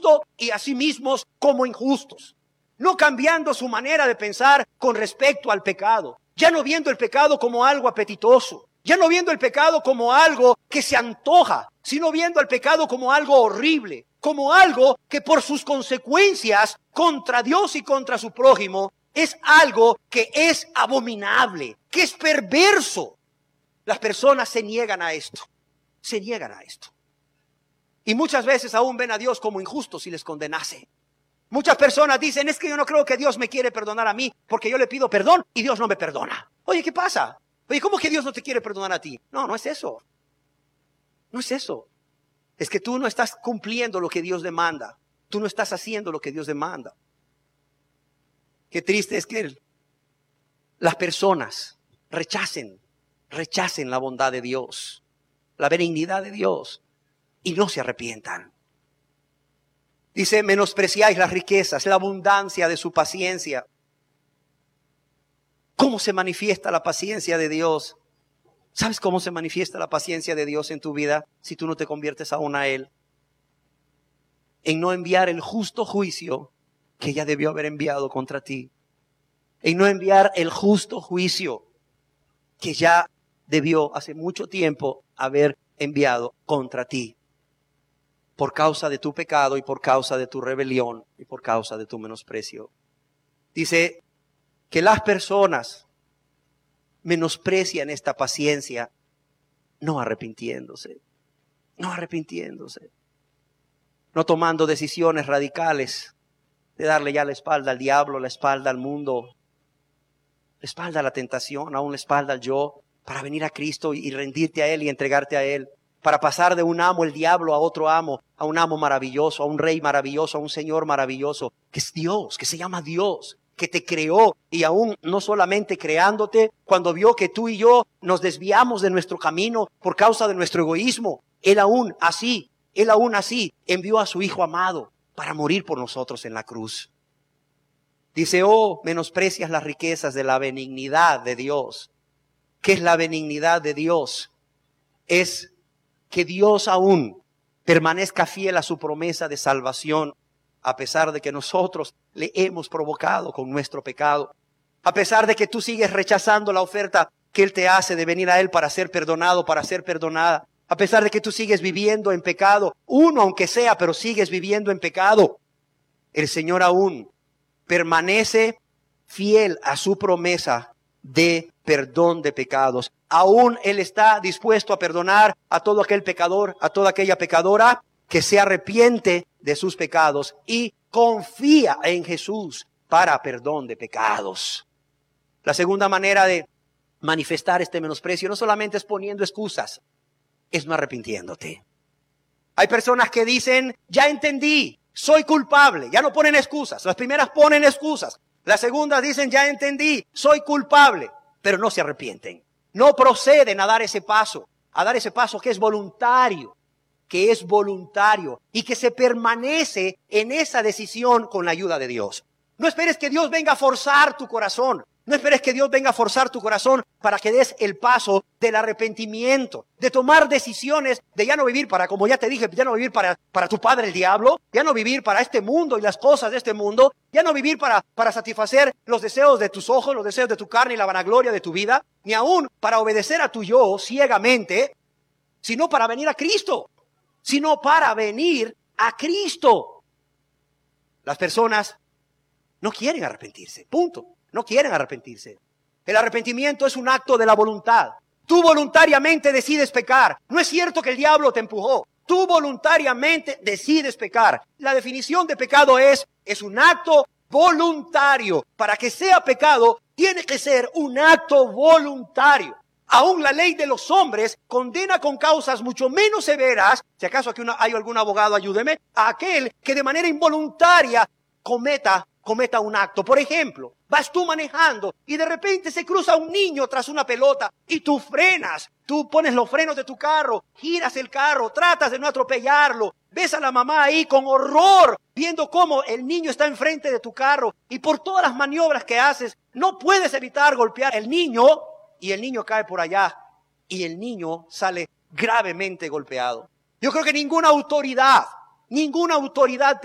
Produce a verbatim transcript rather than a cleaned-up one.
injusto y a sí mismos como injustos. No cambiando su manera de pensar con respecto al pecado. Ya no viendo el pecado como algo apetitoso. Ya no viendo el pecado como algo que se antoja, sino viendo el pecado como algo horrible, como algo que por sus consecuencias contra Dios y contra su prójimo es algo que es abominable, que es perverso. Las personas se niegan a esto, se niegan a esto. Y muchas veces aún ven a Dios como injusto si les condenase. Muchas personas dicen, es que yo no creo que Dios me quiere perdonar a mí porque yo le pido perdón y Dios no me perdona. Oye, ¿qué pasa? Oye, ¿cómo que Dios no te quiere perdonar a ti? No, no es eso. No es eso. Es que tú no estás cumpliendo lo que Dios demanda. Tú no estás haciendo lo que Dios demanda. Qué triste es que las personas rechacen, rechacen la bondad de Dios, la benignidad de Dios y no se arrepientan. Dice, menospreciáis las riquezas, la abundancia de su paciencia. ¿Cómo se manifiesta la paciencia de Dios? ¿Sabes cómo se manifiesta la paciencia de Dios en tu vida si tú no te conviertes aún a Él? En no enviar el justo juicio que ya debió haber enviado contra ti. En no enviar el justo juicio que ya debió hace mucho tiempo haber enviado contra ti. Por causa de tu pecado y por causa de tu rebelión y por causa de tu menosprecio. Dice que las personas menosprecian esta paciencia no arrepintiéndose, no arrepintiéndose, no tomando decisiones radicales de darle ya la espalda al diablo, la espalda al mundo, la espalda a la tentación, aún la espalda al yo, para venir a Cristo y rendirte a Él y entregarte a Él. Para pasar de un amo, el diablo, a otro amo, a un amo maravilloso, a un rey maravilloso, a un Señor maravilloso, que es Dios, que se llama Dios, que te creó y aún no solamente creándote, cuando vio que tú y yo nos desviamos de nuestro camino por causa de nuestro egoísmo, Él aún así, Él aún así envió a su Hijo amado para morir por nosotros en la cruz. Dice, oh, menosprecias las riquezas de la benignidad de Dios. ¿Qué es la benignidad de Dios? Es que Dios aún permanezca fiel a su promesa de salvación, a pesar de que nosotros le hemos provocado con nuestro pecado. A pesar de que tú sigues rechazando la oferta que Él te hace de venir a Él para ser perdonado, para ser perdonada. A pesar de que tú sigues viviendo en pecado, uno aunque sea, pero sigues viviendo en pecado. El Señor aún permanece fiel a su promesa de perdón de pecados. Aún Él está dispuesto a perdonar a todo aquel pecador, a toda aquella pecadora que se arrepiente de sus pecados y confía en Jesús para perdón de pecados. La segunda manera de manifestar este menosprecio no solamente es poniendo excusas, es no arrepintiéndote. Hay personas que dicen, ya entendí, soy culpable, ya no ponen excusas. Las primeras ponen excusas. Las segundas dicen, ya entendí, soy culpable, pero no se arrepienten. No proceden a dar ese paso, a dar ese paso que es voluntario, que es voluntario y que se permanece en esa decisión con la ayuda de Dios. No esperes que Dios venga a forzar tu corazón. No esperes que Dios venga a forzar tu corazón para que des el paso del arrepentimiento, de tomar decisiones, de ya no vivir para, como ya te dije, ya no vivir para, para tu padre el diablo, ya no vivir para este mundo y las cosas de este mundo, ya no vivir para, para satisfacer los deseos de tus ojos, los deseos de tu carne y la vanagloria de tu vida, ni aún para obedecer a tu yo ciegamente, sino para venir a Cristo, sino para venir a Cristo. Las personas no quieren arrepentirse, punto. No quieren arrepentirse. El arrepentimiento es un acto de la voluntad. Tú voluntariamente decides pecar. No es cierto que el diablo te empujó. Tú voluntariamente decides pecar. La definición de pecado es, es un acto voluntario. Para que sea pecado, tiene que ser un acto voluntario. Aún la ley de los hombres condena con causas mucho menos severas, si acaso aquí una, hay algún abogado, ayúdeme, a aquel que de manera involuntaria cometa cometa un acto. Por ejemplo, vas tú manejando y de repente se cruza un niño tras una pelota y tú frenas, tú pones los frenos de tu carro, giras el carro, tratas de no atropellarlo, ves a la mamá ahí con horror viendo cómo el niño está enfrente de tu carro y por todas las maniobras que haces no puedes evitar golpear al niño y el niño cae por allá y el niño sale gravemente golpeado. Yo creo que ninguna autoridad, ninguna autoridad